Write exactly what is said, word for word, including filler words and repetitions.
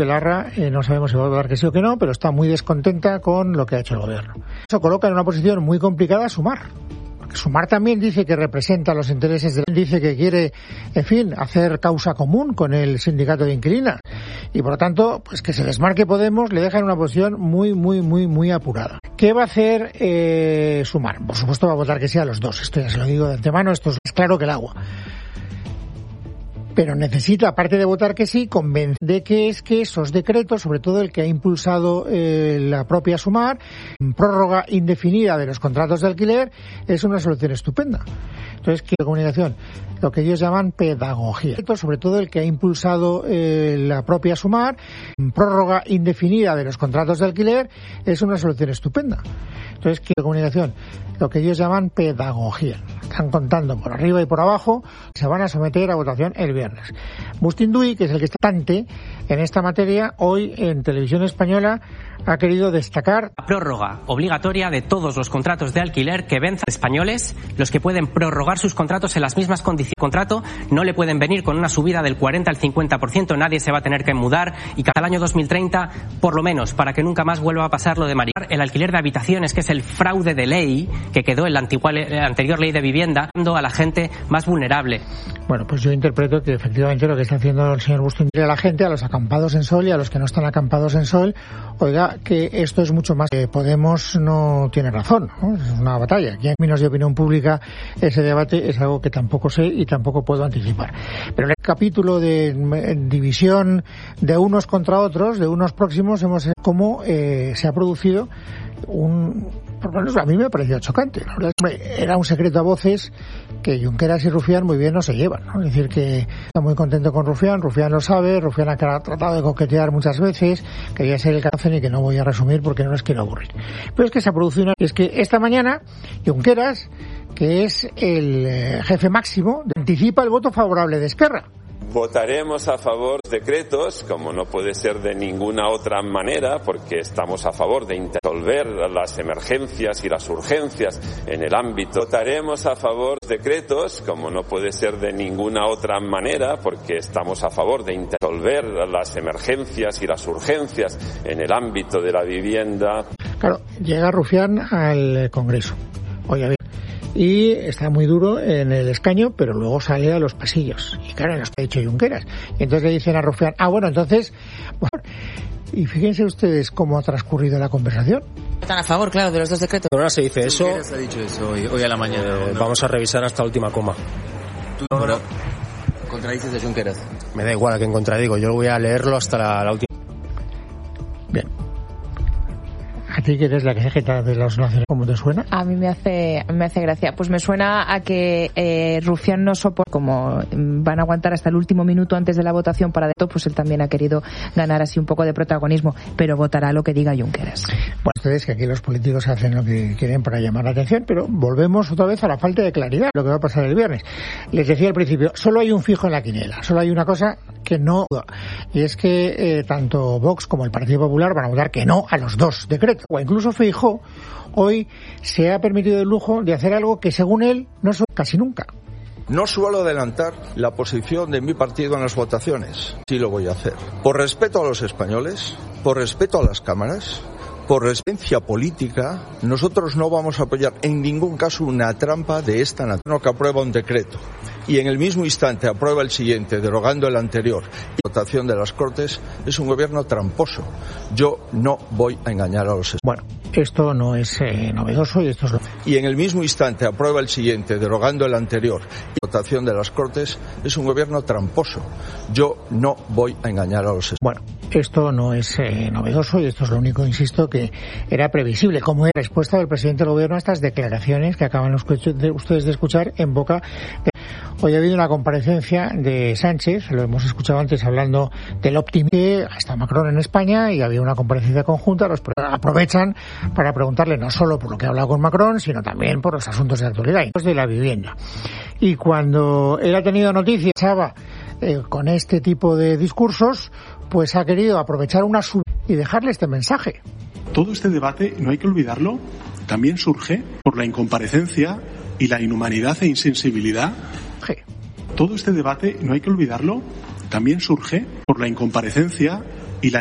Belarra eh, no sabemos si va a votar que sí o que no, pero está muy descontenta con lo que ha hecho el gobierno. Eso coloca en una posición muy complicada a Sumar. Sumar también dice que representa los intereses de... Dice que quiere, en fin, hacer causa común con el sindicato de inquilinas. Y por lo tanto, pues que se desmarque Podemos le deja en una posición muy, muy, muy, muy apurada. ¿Qué va a hacer eh, Sumar? Por supuesto va a votar que sí a los dos. Esto ya se lo digo de antemano, esto es claro que el agua. Pero necesita, aparte de votar que sí, convencer de que es que esos decretos, sobre todo el que ha impulsado eh, la propia Sumar, prórroga indefinida de los contratos de alquiler, es una solución estupenda. Entonces, ¿qué comunicación? Lo que ellos llaman pedagogía. Sobre todo el que ha impulsado eh, la propia Sumar, prórroga indefinida de los contratos de alquiler, es una solución estupenda. Entonces, ¿qué comunicación? Lo que ellos llaman pedagogía. Están contando por arriba y por abajo, se van a someter a votación el viernes. Bustinduy, que es el que está tante en esta materia, hoy en Televisión Española ha querido destacar la prórroga obligatoria de todos los contratos de alquiler que venzan españoles, los que pueden prorrogar sus contratos en las mismas condiciones. Contrato no le pueden venir con una subida del cuarenta al cincuenta por ciento, nadie se va a tener que mudar y cada año dos mil treinta, por lo menos, para que nunca más vuelva a pasar lo de María. El alquiler de habitaciones, que es el fraude de ley que quedó en la antigua, la anterior ley de vivienda, dando a la gente más vulnerable. Bueno, pues yo interpreto que efectivamente lo que está haciendo el señor Bustinduy a la gente, a los acampados en sol y a los que no están acampados en sol, oiga, que esto es mucho más. Que Podemos no tiene razón, ¿no? Es una batalla. Y en términos de opinión pública, ese debate es algo que tampoco sé y tampoco puedo anticipar. Pero en el capítulo de división de unos contra otros, de unos próximos, hemos visto cómo eh, se ha producido un... Por lo menos a mí me ha parecido chocante. La verdad, era un secreto a voces que Junqueras y Rufián muy bien no se llevan, ¿no? Es decir, que está muy contento con Rufián, Rufián lo sabe, Rufián ha tratado de coquetear muchas veces, quería ser el cáncer y que no voy a resumir porque no les quiero aburrir. Pero es que se ha producido una... Es que esta mañana Junqueras, que es el jefe máximo, anticipa el voto favorable de Esquerra. Votaremos a favor de decretos, como no puede ser de ninguna otra manera, porque estamos a favor de resolver las emergencias y las urgencias en el ámbito. Votaremos a favor de decretos, como no puede ser de ninguna otra manera, porque estamos a favor de resolver las emergencias y las urgencias en el ámbito de la vivienda. Claro, llega Rufián al Congreso. Oye, a ver. Y está muy duro en el escaño, pero luego sale a los pasillos. Y claro, nos ha dicho Junqueras. Y entonces le dicen a Rufián, ah, bueno, entonces... Bueno, y fíjense ustedes cómo ha transcurrido la conversación. Están a favor, claro, de los dos decretos. Pero ahora se dice eso... Junqueras ha dicho eso hoy, hoy a la mañana. Eh, no. Vamos a revisar hasta la última coma. ¿Tú no, no. contradices de Junqueras? Me da igual a quién contradigo, yo voy a leerlo hasta la, la última... Bien. ¿A ti que eres la quejeta de los nacionales, cómo te suena? A mí me hace me hace gracia. Pues me suena a que eh, Rufián no soporta, como van a aguantar hasta el último minuto antes de la votación para de todo, pues él también ha querido ganar así un poco de protagonismo, pero votará lo que diga Junqueras. Bueno, ustedes que aquí los políticos hacen lo que quieren para llamar la atención, pero volvemos otra vez a la falta de claridad, lo que va a pasar el viernes. Les decía al principio, solo hay un fijo en la quiniela, solo hay una cosa que no, y es que eh, tanto Vox como el Partido Popular van a votar que no a los dos decretos. O incluso Feijóo hoy se ha permitido el lujo de hacer algo que según él no suele casi nunca. No suelo adelantar la posición de mi partido en las votaciones. Sí lo voy a hacer. Por respeto a los españoles, por respeto a las cámaras, por resistencia política, nosotros no vamos a apoyar en ningún caso una trampa de esta naturaleza que aprueba un decreto y en el mismo instante aprueba el siguiente, derogando el anterior. Y la votación de las Cortes es un gobierno tramposo. Yo no voy a engañar a los españoles. Bueno, esto no es eh, novedoso y esto es lo... Y en el mismo instante aprueba el siguiente, derogando el anterior. Y la votación de las Cortes es un gobierno tramposo. Yo no voy a engañar a los españoles. Bueno, esto no es eh, novedoso y esto es lo único, insisto, que era previsible. Como era respuesta del presidente del gobierno a estas declaraciones que acaban ustedes de escuchar en boca de... Hoy ha habido una comparecencia de Sánchez, lo hemos escuchado antes hablando del optimismo, hasta Macron en España, y había una comparecencia conjunta. Los aprovechan para preguntarle no solo por lo que ha hablado con Macron, sino también por los asuntos de actualidad y de la vivienda. Y cuando él ha tenido noticias eh, con este tipo de discursos, pues ha querido aprovechar una sub y dejarle este mensaje. Todo este debate, no hay que olvidarlo, también surge por la incomparecencia y la inhumanidad e insensibilidad. Todo este debate, no hay que olvidarlo, también surge por la incomparecencia